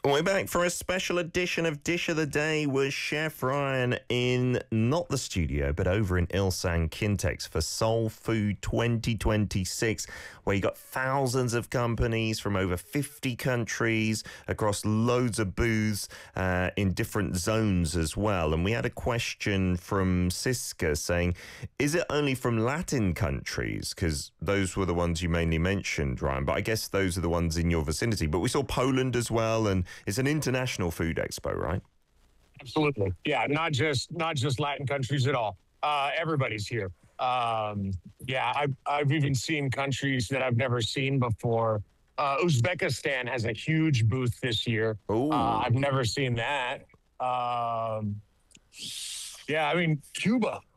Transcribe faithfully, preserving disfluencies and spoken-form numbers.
We're back for a special edition of Dish of the Day with Chef Ryan in not the studio, but over in Ilsan Kintex for Soul Food twenty twenty-six, where you got thousands of companies from over fifty countries across loads of booths uh, in different zones as well. And we had a question from Siska saying, is it only from Latin countries? Because those were the ones you mainly mentioned, Ryan, but I guess those are the ones in your vicinity. But we saw Poland as well, and it's an international food expo, right? Absolutely. Yeah, not just not just Latin countries at all. Uh, everybody's here. Um, yeah, I've, I've even seen countries that I've never seen before. Uh, Uzbekistan has a huge booth this year. Uh, I've never seen that. Um, yeah, I mean, Cuba.